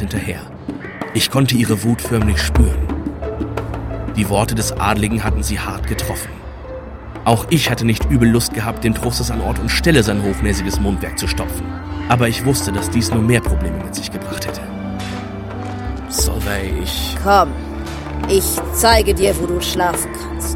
hinterher. Ich konnte ihre Wut förmlich spüren. Die Worte des Adligen hatten sie hart getroffen. Auch ich hatte nicht übel Lust gehabt, dem Trostes an Ort und Stelle sein hochnäsiges Mundwerk zu stopfen. Aber ich wusste, dass dies nur mehr Probleme mit sich gebracht hätte. Solveig, Komm, ich zeige dir, wo du schlafen kannst.